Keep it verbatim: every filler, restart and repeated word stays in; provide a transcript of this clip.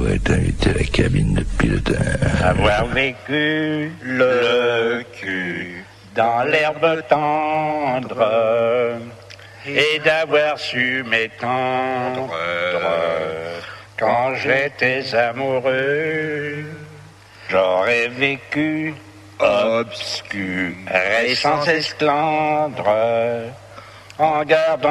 être invité à la cabine de pilotage. Avoir vécu le cul dans l'herbe tendre et d'avoir su m'étendre quand j'étais amoureux. J'aurais vécu obscur et sans esclandre en gardant